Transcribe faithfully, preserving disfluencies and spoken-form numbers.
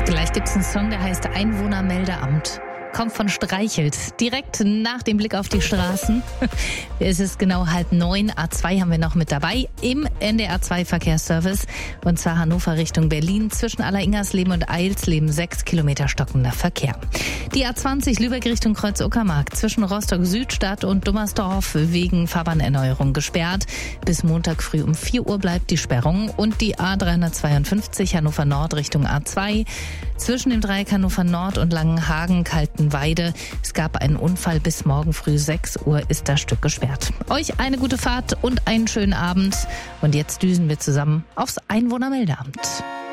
Gleich gibt's einen Song, der heißt Einwohnermeldeamt. Kommt von Streichelt. Direkt nach dem Blick auf die Straßen. Es ist genau halb neun. A zwei haben wir noch mit dabei im N D R zwei Verkehrsservice. Und zwar Hannover Richtung Berlin. Zwischen Allersingersleben und Eilsleben sechs Kilometer stockender Verkehr. Die A zwanzig Lübeck Richtung Kreuz-Uckermark. Zwischen Rostock-Südstadt und Dummersdorf wegen Fahrbahnerneuerung gesperrt. Bis Montag früh um vier Uhr bleibt die Sperrung. Und die A dreihundertzweiundfünfzig Hannover Nord Richtung A zwei. Zwischen dem Dreieck Hannover Nord und Langenhagen, Kaltenweide. Es gab einen Unfall. Bis morgen früh sechs Uhr ist das Stück gesperrt. Euch eine gute Fahrt und einen schönen Abend. Und jetzt düsen wir zusammen aufs Einwohnermeldeamt.